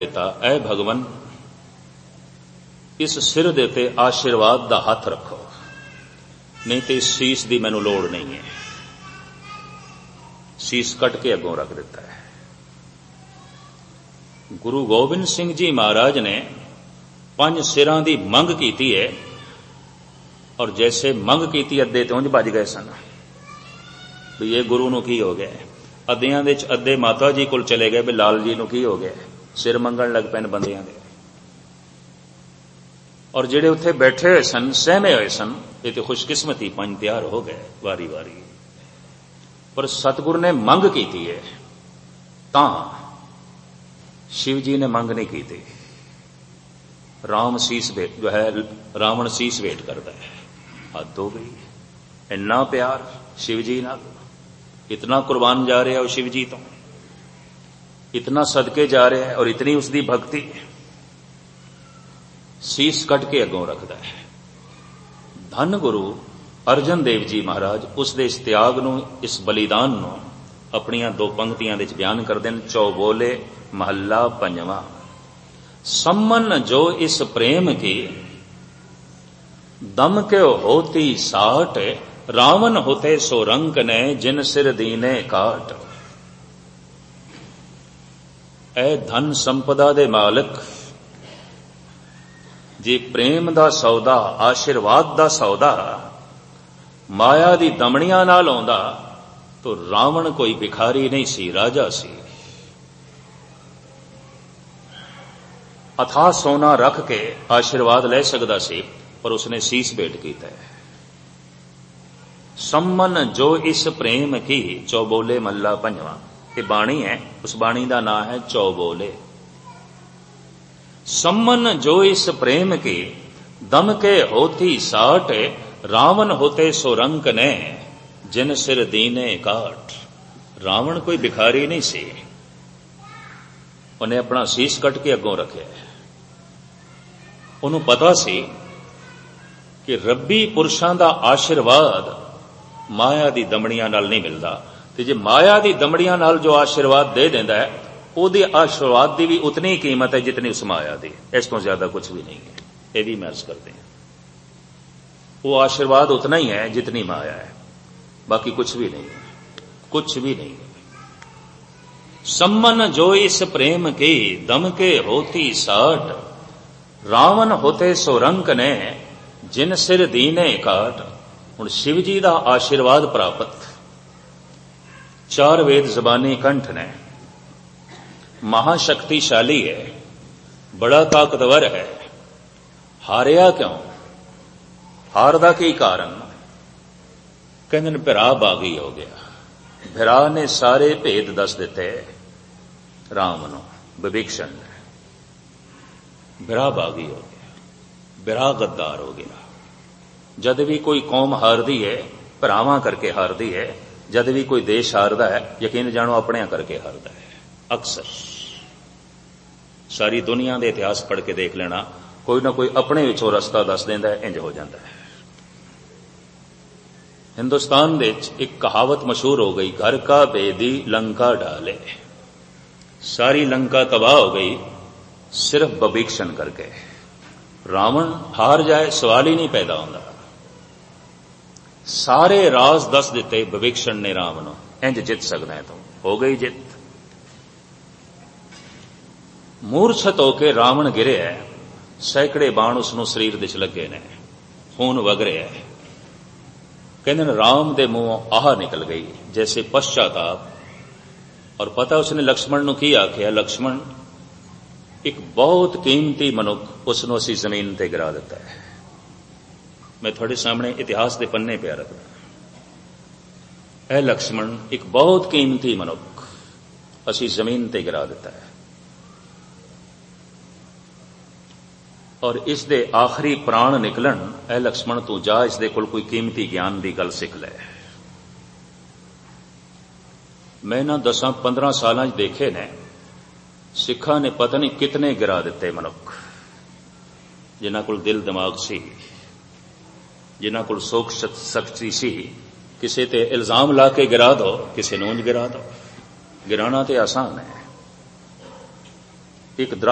ऐ भगवन इस सिर दे ते आशीर्वाद दा हथ रखो, नहीं तो इस शीश की मैनू लोड़ नहीं है। शीश कट के अगों रख दिता है। गुरु गोबिंद सिंह जी महाराज ने 5 सिरां दी मंग की है, और जैसे मंग की अद्धे तो उंज भज गए सन भी ये गुरु नूं की हो गया। अद्धियां दे अद्धे माता जी कोल चले गए भी लाल जी नूं की हो गया, सिर मंगण लग पैन बंदियां दे। और जेड़े उत्थे बैठे हुए सन, सहमे हुए सन, ये तो खुशकिस्मती 5 तैयार हो गए वारी वारी। पर सतगुरु ने मंग की है, तां शिव जी ने मंग नहीं की। राम शीस भेट जो है, रावण शीस भेट करता है। हद हो गई। इन्ना प्यार शिव जी नाल, इतना कुर्बान जा रहा है शिव जी तो, इतना सदके जा रहा है और इतनी उसकी भक्ति। शीस कट के अगों रखता है। धन गुरु अर्जन देव जी महाराज उसके इस त्याग नूं, इस बलिदान नूं अपनियां 2 पंक्तियां दे बयान करदे ने। चौबोले महला 5वां। सम्मन जो इस प्रेम की, दम के होती साठ, रावण होते सो रंक ने, जिन सिर दीने काट। ऐ धन संपदा दे मालिक, जे प्रेम दा सौदा, आशीर्वाद दा सौदा माया दी दमड़ियां नाल आउंदा तो रावण कोई भिखारी नहीं सी, राजा सी। अथाह सोना रख के आशीर्वाद ले सकदा सी, पर उसने शीस भेंट कीता है। सम्मन जो इस प्रेम की, चौबोले महला 5वां। ये बाणी है, उस बाणी का नाम है चौबोले। सम्मन जो इस प्रेम की, दम के होती साठ, रावण होते सो रंक ने, जिन सिर दीने काट। रावण कोई भिखारी नहीं सी, उन्हें अपना शीश कट के अगों रखे। उन्होंने पता सी कि रब्बी पुरुषां दा आशीर्वाद माया दी दमड़ियां नाल नहीं मिलता। ते जे माया दी दमड़ियां नाल जो आशीर्वाद दे देंदा है, ਉਹਦੇ आशीर्वाद की भी उतनी ही कीमत है जितनी उस माया की। इस तो ज्यादा कुछ भी नहीं है। ये भी महसूस करते हैं, वो आशीर्वाद उतना ही है जितनी माया है, बाकी कुछ भी नहीं है, कुछ भी नहीं है। सम्मन जो इस प्रेम की, दम के होती साठ, रावण होते सो रंक ने, जिन सिर दीने काट। हुण शिव जी का आशीर्वाद प्राप्त। 4 वेद जबानी कंठ ने, महाशक्तिशाली है, बड़ा ताकतवर है। हारिया क्यों? हारदा की कारण? कहंदे भिरा बागी हो गया। भिरा ने सारे भेद दस दिते राम नूं, विभीषण ने। भिरा बागी हो गया, भिरा गद्दार हो गया। जद भी कोई कौम हारदी है, भरावां करके हारदी है। जद भी कोई देश हारदा है, यकीन जानो अपने करके हारदा है। अक्सर सारी दुनिया के इतिहास पढ़ के देख लेना, कोई ना कोई अपने विचों रस्ता दस देंदा है, इंज हो जाता है। हिंदुस्तान दे एक कहावत मशहूर हो गई, घर का बेदी लंका डाले। सारी लंका तबाह हो गई सिर्फ विभीषण करके। रावण हार जाए सवाल ही नहीं पैदा होता। सारे राज दस दिते विभीषण ने राम नूं, इंज जित सकदा है। तो हो गई जित। मूर्छत होके रावण गिरे है, सैकड़े बाण उसनों शरीर विच लगे ने, खून वग रहा है। कहते हैं राम दे मुंहों आह निकल गई जैसे पश्चाताप। और पता उसने लक्ष्मण नूं की आख्या, लक्ष्मण एक बहुत कीमती मनुख उसनों असीं जमीन ते गिरा दिता है। मैं थोड़े सामने इतिहास के पन्ने पे रखदा। ऐ लक्ष्मण, एक बहुत कीमती मनुख असीं जमीन ते गिरा दिता है, और इस दे आखिरी प्राण निकलन। ऐ लक्ष्मण तू जा, इस दे कोल कोई कीमती ज्ञान की गल सिख लै। मैं ना 10-15 साल देखे ने, सिखा ने पता नहीं कितने गिरा दिते मनुख, जिन्हां कोल दिल दिमाग सी, जिन्हां कोल सोच शक्ति सी। किसी ते इल्जाम ला के गिरा दो, किसी नूं गिरा दो। गिराना तो आसान है। एक